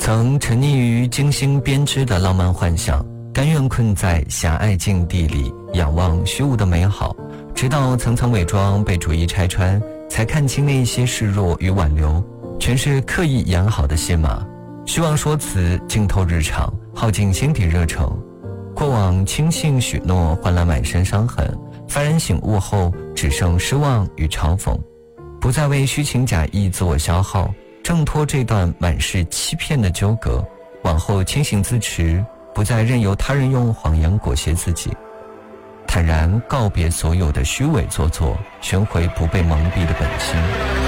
曾沉溺于精心编织的浪漫幻想，甘愿困在狭隘境地里仰望虚无的美好，直到层层伪装被逐一拆穿，才看清那些示弱与挽留全是刻意演好的戏码。虚妄说辞浸透日常，耗尽心底热诚，过往轻信许诺换来满身伤痕，幡然醒悟后只剩失望与嘲讽。不再为虚情假意自我消耗，挣脱这段满是欺骗的纠葛，往后清醒自持，不再任由他人用谎言裹挟自己，坦然告别所有的虚伪做作，寻回不被蒙蔽的本心。